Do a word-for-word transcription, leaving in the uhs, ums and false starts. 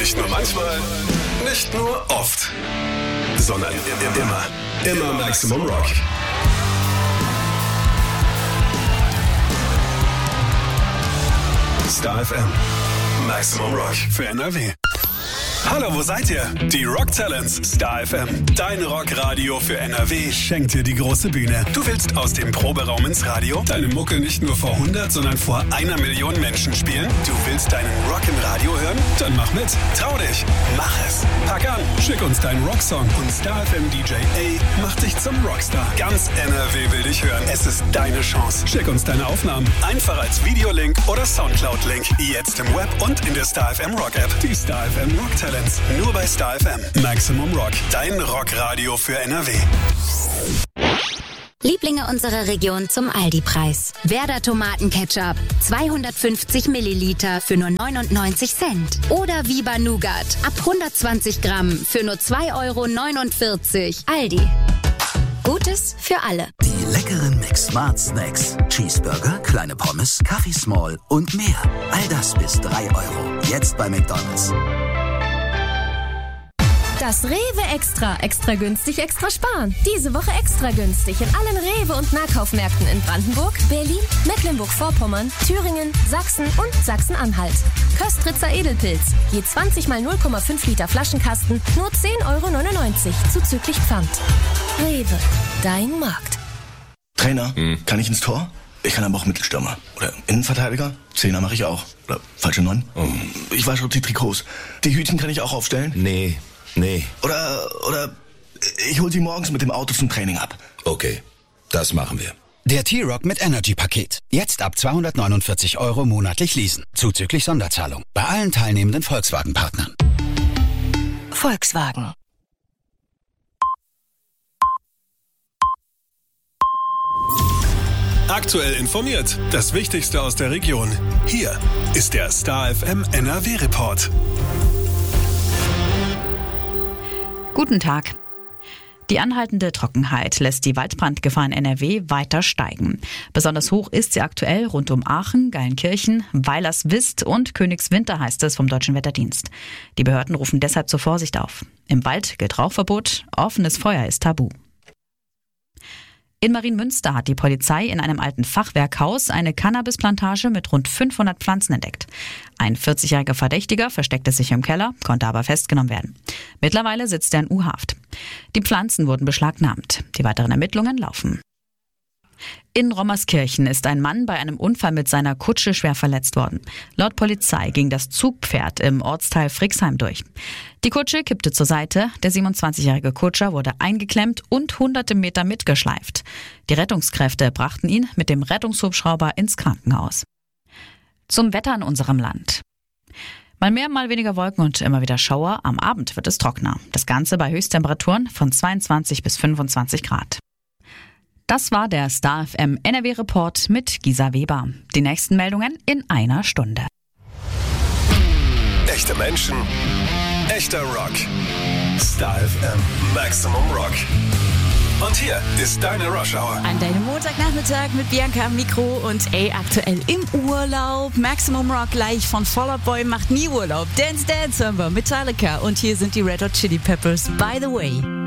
Nicht nur manchmal, nicht nur oft, sondern immer, immer Maximum Rock. Star F M. Maximum Rock für N R W. Hallo, wo seid ihr? Die Rock Talents Star F M. Dein Rockradio für N R W schenkt dir die große Bühne. Du willst aus dem Proberaum ins Radio deine Mucke nicht nur vor hundert, sondern vor einer Million Menschen spielen? Du willst deinen Rock im Radio hören? Dann mach mit. Trau dich. Mach es. Pack an. Schick uns deinen Rocksong und Star F M D J A macht dich zum Rockstar. Ganz N R W will dich hören. Es ist deine Chance. Schick uns deine Aufnahmen. Einfach als Videolink oder Soundcloud-Link. Jetzt im Web und in der Star F M Rock App. Die Star F M Rock Talents. Nur bei Star F M. Maximum Rock. Dein Rockradio für N R W. Lieblinge unserer Region zum Aldi-Preis. Werder Tomatenketchup. zweihundertfünfzig Milliliter für nur neunundneunzig Cent. Oder Viva Nougat. Ab hundertzwanzig Gramm für nur zwei Euro neunundvierzig. Aldi. Gutes für alle. Die leckeren McSmart Snacks. Cheeseburger, kleine Pommes, Kaffee Small und mehr. All das bis drei Euro. Jetzt bei McDonald's. Das Rewe Extra. Extra günstig, extra sparen. Diese Woche extra günstig in allen Rewe- und Nahkaufmärkten in Brandenburg, Berlin, Mecklenburg-Vorpommern, Thüringen, Sachsen und Sachsen-Anhalt. Köstritzer Edelpilz. Je zwanzig mal null Komma fünf Liter Flaschenkasten. Nur zehn Euro neunundneunzig. Zuzüglich Pfand. Rewe. Dein Markt. Trainer, hm. kann ich ins Tor? Ich kann aber auch Mittelstürmer. Oder Innenverteidiger. Zehner mache ich auch. Oder falsche Neun. Oh. Ich wasche auch die Trikots. Die Hütchen kann ich auch aufstellen? Nee. Nee. Oder, oder ich hol sie morgens mit dem Auto zum Training ab. Okay, das machen wir. Der T-Rock mit Energy-Paket. Jetzt ab zweihundertneunundvierzig Euro monatlich leasen. Zuzüglich Sonderzahlung. Bei allen teilnehmenden Volkswagen-Partnern. Volkswagen. Aktuell informiert. Das Wichtigste aus der Region. Hier ist der Star F M N R W-Report. Guten Tag. Die anhaltende Trockenheit lässt die Waldbrandgefahr in N R W weiter steigen. Besonders hoch ist sie aktuell rund um Aachen, Geilenkirchen, Weilerswist und Königswinter, heißt es vom Deutschen Wetterdienst. Die Behörden rufen deshalb zur Vorsicht auf. Im Wald gilt Rauchverbot, offenes Feuer ist tabu. In Marienmünster hat die Polizei in einem alten Fachwerkhaus eine Cannabisplantage mit rund fünfhundert Pflanzen entdeckt. Ein vierzigjähriger Verdächtiger versteckte sich im Keller, konnte aber festgenommen werden. Mittlerweile sitzt er in U-Haft. Die Pflanzen wurden beschlagnahmt. Die weiteren Ermittlungen laufen. In Rommerskirchen ist ein Mann bei einem Unfall mit seiner Kutsche schwer verletzt worden. Laut Polizei ging das Zugpferd im Ortsteil Frixheim durch. Die Kutsche kippte zur Seite, der siebenundzwanzigjährige Kutscher wurde eingeklemmt und hunderte Meter mitgeschleift. Die Rettungskräfte brachten ihn mit dem Rettungshubschrauber ins Krankenhaus. Zum Wetter in unserem Land. Mal mehr, mal weniger Wolken und immer wieder Schauer. Am Abend wird es trockener. Das Ganze bei Höchsttemperaturen von zweiundzwanzig bis fünfundzwanzig Grad. Das war der Star F M N R W-Report mit Gisa Weber. Die nächsten Meldungen in einer Stunde. Echte Menschen, echter Rock. Star F M Maximum Rock. Und hier ist deine Rush Hour. An deinem Montagnachmittag mit Bianca am Mikro und ey, aktuell im Urlaub. Maximum Rock gleich von Fall Out Boy macht nie Urlaub. Dance Dance hören wir, Metallica und hier sind die Red Hot Chili Peppers. By the way.